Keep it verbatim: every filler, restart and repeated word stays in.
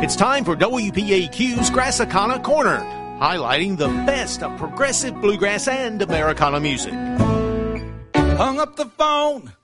It's time for W P A Q's Grassicana Corner, highlighting the best of progressive bluegrass and Americana music. Hung up the phone,